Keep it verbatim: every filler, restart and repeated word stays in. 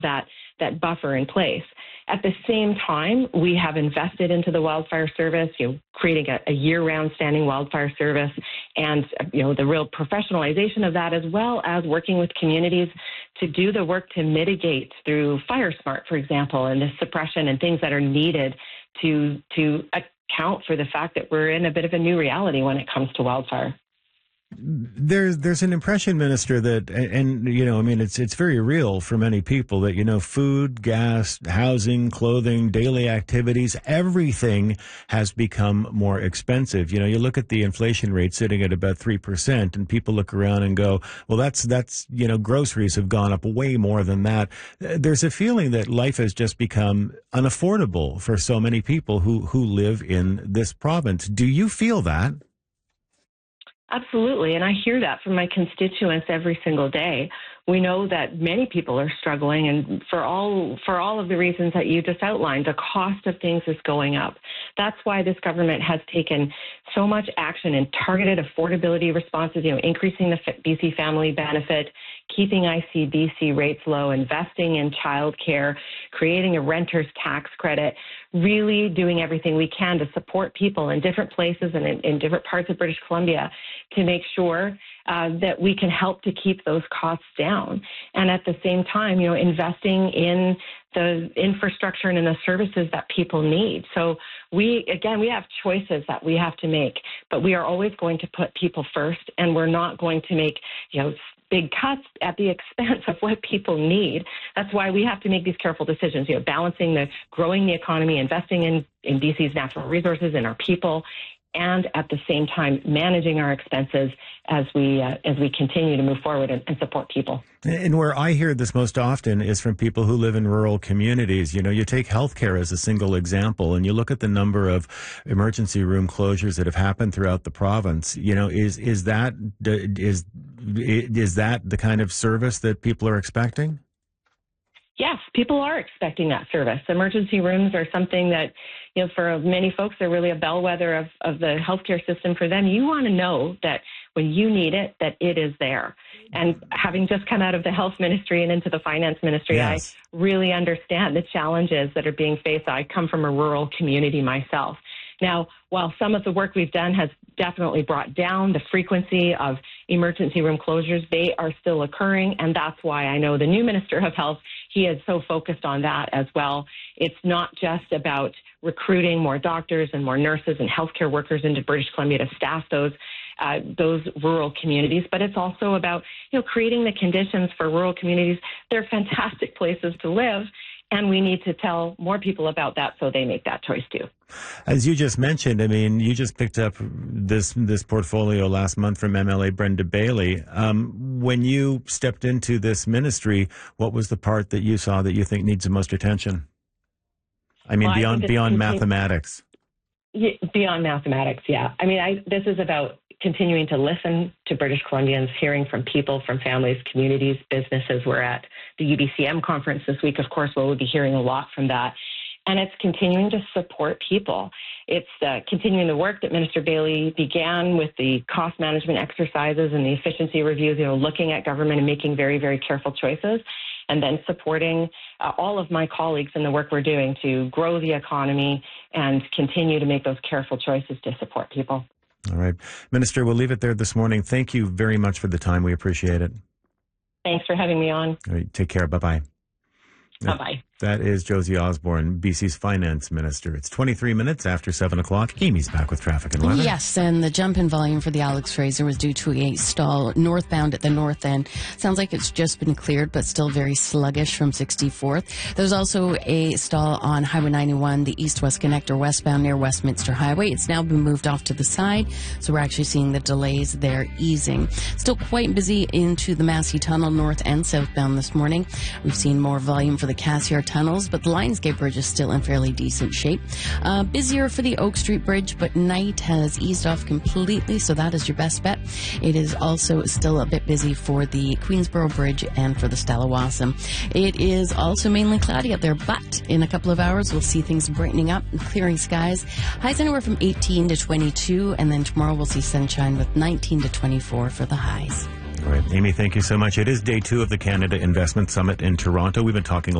that that buffer in place. At the same time, we have invested into the wildfire service, you know, creating a, a year-round standing wildfire service, and you know the real professionalization of that, as well as working with communities to do the work to mitigate through Fire Smart, for example, and the suppression and things that are needed to to account for the fact that we're in a bit of a new reality when it comes to wildfire. There's there's an impression, Minister, that, and, and you know, I mean, it's it's very real for many people that, you know, food, gas, housing, clothing, daily activities, everything has become more expensive. You know, you look at the inflation rate sitting at about three percent, and people look around and go, well, that's, that's you know, groceries have gone up way more than that. There's a feeling that life has just become unaffordable for so many people who, who live in this province. Do you feel that? Absolutely, and I hear that from my constituents every single day. We know that many people are struggling, and for all for all of the reasons that you just outlined, the cost of things is going up. That's why this government has taken so much action in targeted affordability responses, you know, increasing the B C family benefit, keeping I C B C rates low, investing in childcare, creating a renter's tax credit, really doing everything we can to support people in different places and in, in different parts of British Columbia to make sure uh, that we can help to keep those costs down. And at the same time, you know, investing in the infrastructure and in the services that people need. So we, again, we have choices that we have to make, but we are always going to put people first, and we're not going to make, you know, big cuts at the expense of what people need. That's why we have to make these careful decisions, you know, balancing the growing the economy, investing in, in B C's natural resources and our people, and at the same time managing our expenses as we uh, as we continue to move forward and, and support people. And where I hear this most often is from people who live in rural communities. You know, you take healthcare as a single example, and you look at the number of emergency room closures that have happened throughout the province. You know, is is that is is that the kind of service that people are expecting? Yes, people are expecting that service. Emergency rooms are something that, you know, for many folks, they're really a bellwether of, of the healthcare system. For them, you want to know that when you need it, that it is there. And having just come out of the health ministry and into the finance ministry, yes, I really understand the challenges that are being faced. I come from a rural community myself. Now, while some of the work we've done has definitely brought down the frequency of emergency room closures, they are still occurring, and that's why I know the new Minister of Health, he is so focused on that as well. It's not just about recruiting more doctors and more nurses and healthcare workers into British Columbia to staff those uh, those rural communities, but it's also about, you know, creating the conditions for rural communities. They're fantastic places to live, and we need to tell more people about that so they make that choice too. As you just mentioned, I mean, you just picked up this this portfolio last month from M L A Brenda Bailey. Um, when you stepped into this ministry, what was the part that you saw that you think needs the most attention? I mean, well, beyond I beyond mathematics. Yeah, beyond mathematics, yeah. I mean, I, this is about continuing to listen to British Columbians, hearing from people, from families, communities, businesses. We're at the U B C M conference this week, of course, where we'll be hearing a lot from that. And it's continuing to support people. It's uh, continuing the work that Minister Bailey began with the cost management exercises and the efficiency reviews, you know, looking at government and making very, very careful choices, and then supporting uh, all of my colleagues in the work we're doing to grow the economy and continue to make those careful choices to support people. All right. Minister, we'll leave it there this morning. Thank you very much for the time. We appreciate it. Thanks for having me on. All right. Take care. Bye-bye. Bye-bye. That is Josie Osborne, B C's finance minister. It's twenty-three minutes after seven o'clock. Amy's back with traffic and weather. Yes, and the jump in volume for the Alex Fraser was due to a stall northbound at the north end. Sounds like it's just been cleared, but still very sluggish from sixty-fourth. There's also a stall on Highway ninety-one, the east-west connector westbound near Westminster Highway. It's now been moved off to the side, so we're actually seeing the delays there easing. Still quite busy into the Massey Tunnel north and southbound this morning. We've seen more volume for the Cassiar tunnels, but the Lionsgate Bridge is still in fairly decent shape. Uh, busier for the Oak Street Bridge, but night has eased off completely, so that is your best bet. It is also still a bit busy for the Queensboro Bridge and for the Stallawassam. It is also mainly cloudy out there, but in a couple of hours we'll see things brightening up and clearing skies. Highs anywhere from eighteen to twenty-two, and then tomorrow we'll see sunshine with nineteen to twenty-four for the highs. All right. Amy, thank you so much. It is day two of the Canada Investment Summit in Toronto. We've been talking